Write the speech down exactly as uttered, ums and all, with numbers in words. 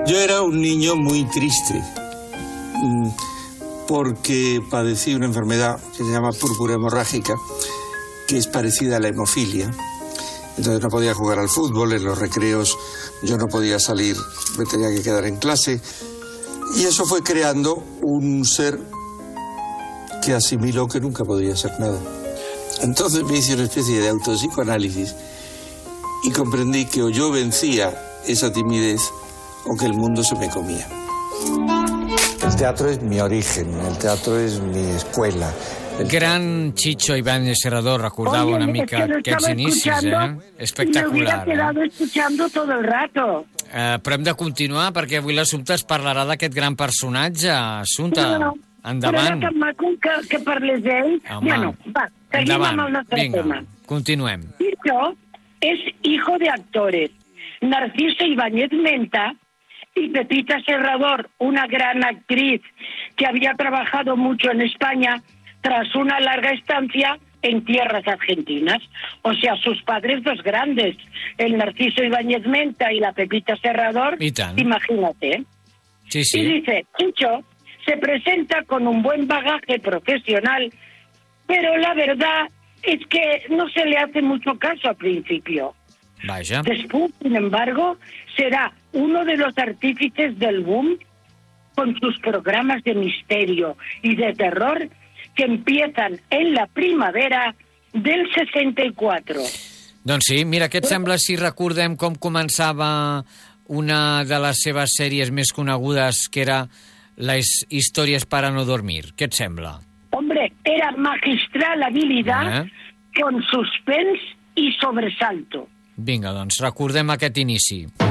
Yo era un niño muy triste porque padecí una enfermedad que se llama púrpura hemorrágica, que es parecida a la hemofilia. Entonces no podía jugar al fútbol, en los recreos yo no podía salir, me tenía que quedar en clase. Y eso fue creando un ser que asimiló que nunca podría ser nada. Entonces me hice una especie de autopsicoanálisis y comprendí que o yo vencía esa timidez o que el mundo se me comía. El teatro es mi origen, el teatro és mi escuela. El... Gran Chicho Ibáñez Serrador, recordava Oye, una mica es que aquests inicis, eh? Espectacular. Me hubiera quedado eh? escuchando todo el rato. Eh, però hem de continuar, perquè avui l'Assumpta es parlarà d'aquest gran personatge. Assumpta, no, no. endavant. Però era tan maco que, que parles d'ell. Bueno, va, seguim endavant. amb el nostre Vinga, tema. Continuem. Chicho es hijo de actores. Narciso Ibáñez Menta y Pepita Serrador, una gran actriz que había trabajado mucho en España tras una larga estancia en tierras argentinas. O sea, sus padres dos grandes, el Narciso Ibáñez Menta y la Pepita Serrador, imagínate. Sí, sí. Y dice, Chicho se presenta con un buen bagaje profesional, pero la verdad es que no se le hace mucho caso al principio. Vaya. Después, sin embargo, será uno de los artífices del boom con sus programas de misterio y de terror que empiezan en la primavera del sesenta y cuatro. Doncs sí, mira, què et sembla si recordem com començava una de les seves sèries més conegudes, que era Les historias para no dormir? Què et sembla? Hombre, era magistral habilidad eh? con suspense y sobresalto. Vinga, doncs recordem aquest inici.